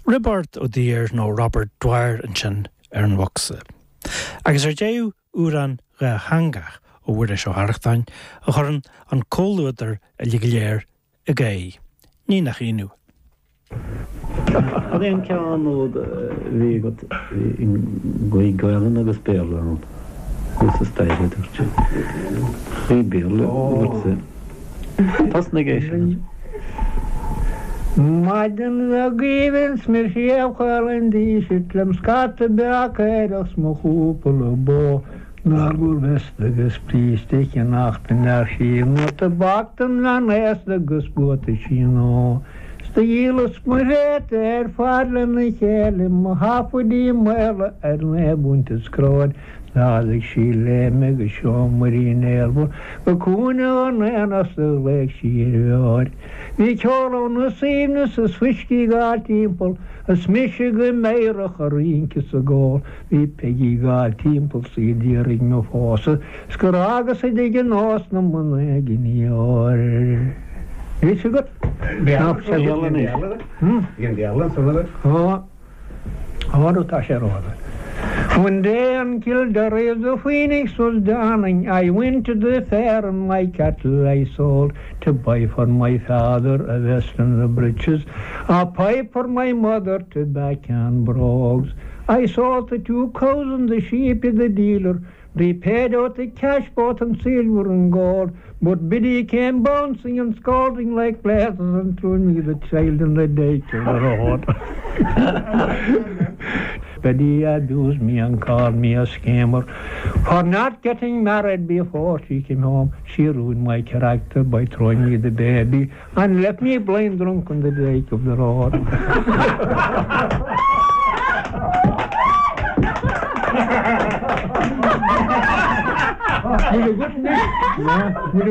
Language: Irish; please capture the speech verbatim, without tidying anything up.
Ribart ó dír nó Robert Dwyer an sin ar an bhasa. Agus ar déú úran ga hangach ó bhuiir seo harachtain a churann an cóúidir a ligiléir a gaí. Ní nach inú. A bhíon ceann ó bhí go í gailan agus bélan gus a stairidir. Bhí béla bhsa. Tas na géisi. Maiden a givens mir séf chalen dísit lem skatte beakeiras mo húpel bo nagur vestagus prístik en achten er sín og te bakten lan estagus bote síno Stílas muréte er farlen i kjælim og hafudi møla er nebunte skråd Nadig síle meg a sjómar í nelbun og kúna og nenast og leik sír Vi kjólun og sínus og sviski gal tímpul og smissi gu meira charínkis og gól Vi pegi gal tímpul síðiring og fósa skraga sig digin osnum og negin í år Vi så godt? Snabbt så gjelder det. Gen gjelder, så var det? Ja. Ja, du tar sig rådet. When Dan killed the rays of Phoenix was dawning, I went to the fair and my cattle I sold to buy for my father a vest and the breeches, a pipe for my mother to back and brogues. I sold the two cows and the sheep in the dealer. They paid out the cash both in silver and gold, but Biddy came bouncing and scalding like blazes and threw me the child in the ditch of the road. Biddy abused me and called me a scammer for not getting married before she came home. She ruined my character by throwing me the baby and left me blind drunk on the ditch of the road. Will you good, Nick? Yeah.